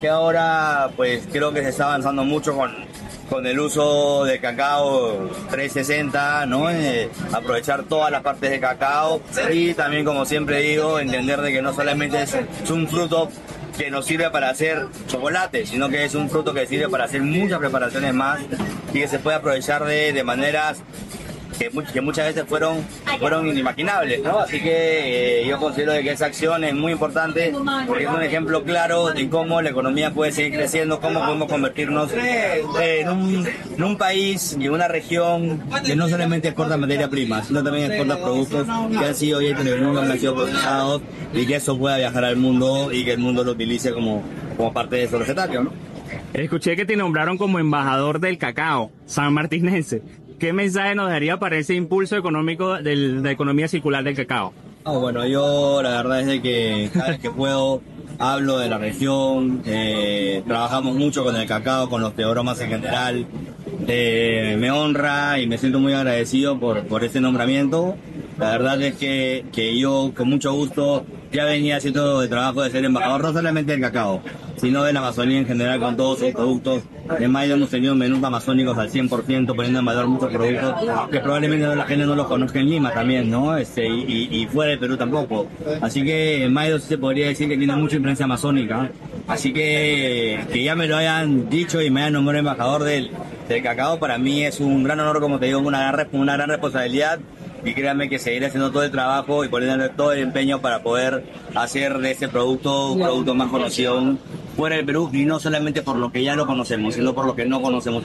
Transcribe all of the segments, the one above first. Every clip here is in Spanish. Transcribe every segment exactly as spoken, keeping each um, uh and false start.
Que ahora pues creo que se está avanzando mucho con, con el uso de cacao trescientos sesenta, ¿no? Eh, aprovechar todas las partes de cacao y también, como siempre digo, entender de que no solamente es, es un fruto que nos sirve para hacer chocolate, sino que es un fruto que sirve para hacer muchas preparaciones más y que se puede aprovechar de, de maneras que, que muchas veces fueron, fueron inimaginables, ¿no? Así que eh, yo considero que esa acción es muy importante porque es un ejemplo claro de cómo la economía puede seguir creciendo, cómo podemos convertirnos eh, en, un, en un país y en una región que no solamente exporta materia prima, sino también exporta productos que han sido hechos en el mundo, que han sido procesados y que eso pueda viajar al mundo y que el mundo lo utilice como, como parte de su recetario, ¿no? Escuché que te nombraron como embajador del cacao sanmartinense. ¿Qué mensaje nos daría para ese impulso económico de la economía circular del cacao? Oh, bueno, yo la verdad es de que cada vez que puedo hablo de la región, eh, trabajamos mucho con el cacao, con los teobromas en general. Eh, me honra y me siento muy agradecido por, por este nombramiento. La verdad es que, que yo con mucho gusto ya venía haciendo el trabajo de ser embajador no solamente del cacao, sino de la Amazonía en general con todos sus productos. En Maido hemos tenido menús amazónicos al cien por ciento, poniendo en valor muchos productos que probablemente la gente no los conozca en Lima también, ¿no? Este, y, y, y fuera de Perú tampoco. Así que en Maido sí se podría decir que tiene mucha influencia amazónica. Así que que ya me lo hayan dicho y me hayan nombrado embajador del, del cacao, para mí es un gran honor, como te digo, una gran, una gran responsabilidad. Y créanme que seguiré haciendo todo el trabajo y poniéndole todo el empeño para poder hacer de este producto un producto más conocido fuera del Perú, y no solamente por lo que ya lo conocemos, sino por lo que no conocemos.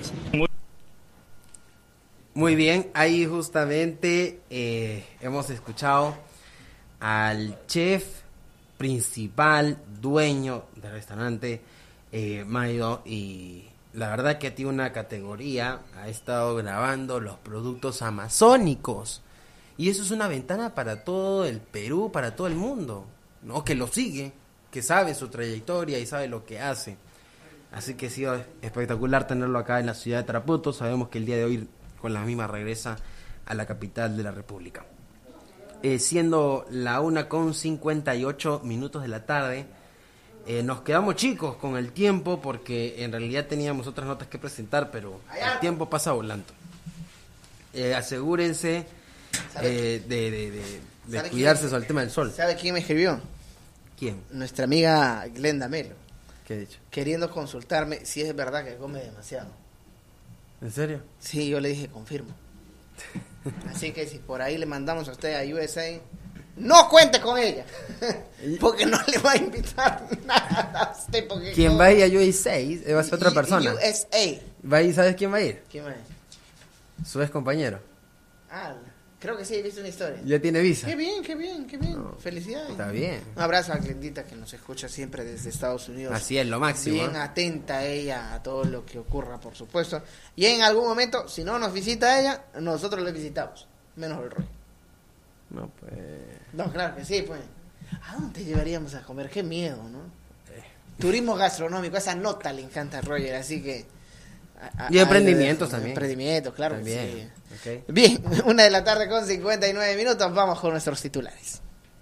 Muy bien, ahí justamente eh, hemos escuchado al chef principal, dueño del restaurante eh, Maido, y la verdad que tiene una categoría, ha estado grabando los productos amazónicos. Y eso es una ventana para todo el Perú, para todo el mundo, ¿no? Que lo sigue, que sabe su trayectoria y sabe lo que hace. Así que ha sido espectacular tenerlo acá en la ciudad de Tarapoto. Sabemos que el día de hoy con la misma regresa a la capital de la República. Eh, siendo la una con cincuenta y ocho minutos de la tarde, Eh, nos quedamos chicos con el tiempo porque en realidad teníamos otras notas que presentar, pero el tiempo pasa volando. Eh, asegúrense eh, de, de, de, de cuidarse sobre el tema del sol. ¿Sabe quién me escribió? ¿Quién? Nuestra amiga Glenda Melo. ¿Qué ha dicho? Queriendo consultarme si es verdad que come demasiado. ¿En serio? Sí, yo le dije confirmo. Así que si por ahí le mandamos a usted a U S A, no cuente con ella, porque no le va a invitar nada a usted. Porque ¿Quién no... va a ir a U S A? Va a ser otra persona. U S A. ¿Va a ir? ¿Sabes quién va a ir? ¿Quién va a ir? Su ex compañero. Ah, creo que sí, he visto una historia. Ya tiene visa. Qué bien, qué bien, qué bien. No, felicidades. Está bien. Un abrazo a Glendita, que nos escucha siempre desde Estados Unidos. Así es, lo máximo. Bien ¿eh? atenta ella a todo lo que ocurra, por supuesto. Y en algún momento, si no nos visita ella, nosotros le visitamos. Menos el Roy. No, pues... No, claro que sí, pues. ¿A dónde llevaríamos a comer? Qué miedo, ¿no? Eh. Turismo gastronómico, esa nota le encanta a Roger, así que... A, a, y emprendimientos a, también. Emprendimientos, claro también. que sí. Okay. Bien, una de la tarde con cincuenta y nueve minutos, vamos con nuestros titulares.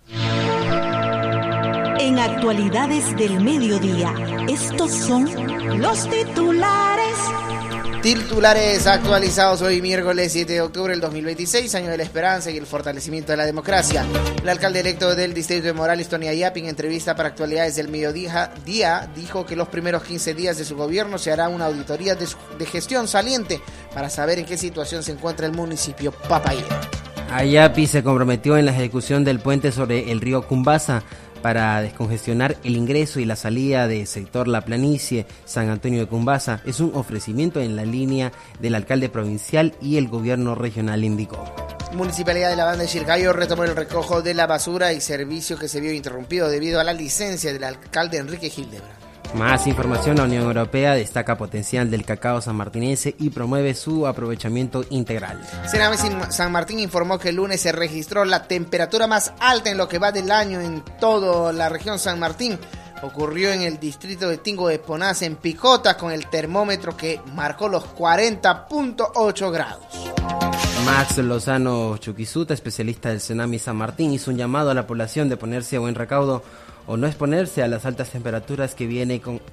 En actualidades del mediodía, estos son los titulares. Titulares actualizados hoy miércoles siete de octubre del dos mil veintiséis, año de la esperanza y el fortalecimiento de la democracia. El alcalde electo del distrito de Morales, Tony Ayapi, en entrevista para actualidades del mediodía, día, dijo que los primeros quince días de su gobierno se hará una auditoría de, su, de gestión saliente para saber en qué situación se encuentra el municipio Papayero. Ayapi se comprometió en la ejecución del puente sobre el río Cumbasa para descongestionar el ingreso y la salida del sector La Planicie, San Antonio de Cumbasa. Es un ofrecimiento en la línea del alcalde provincial y el gobierno regional, indicó. Municipalidad de la Banda de Chilcayo retomó el recojo de la basura y servicio que se vio interrumpido debido a la licencia del alcalde Enrique Hildebrand. Más información, la Unión Europea destaca potencial del cacao sanmartinense y promueve su aprovechamiento integral. Sename San Martín informó que el lunes se registró la temperatura más alta en lo que va del año en toda la región San Martín. Ocurrió en el distrito de Tingo de Ponás, en Picota, con el termómetro que marcó los cuarenta punto ocho grados. Max Lozano Chuquisuta, especialista del Senami San Martín, hizo un llamado a la población de ponerse a buen recaudo o no exponerse a las altas temperaturas que viene con